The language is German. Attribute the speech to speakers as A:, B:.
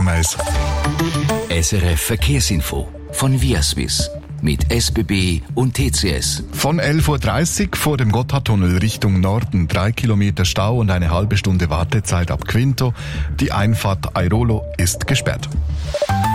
A: Glatteis.
B: SRF Verkehrsinfo von Viaswiss mit SBB und TCS.
A: Von 11.30 Uhr vor dem Gotthardtunnel Richtung Norden 3 Kilometer Stau und eine halbe Stunde Wartezeit ab Quinto. Die Einfahrt Airolo ist gesperrt.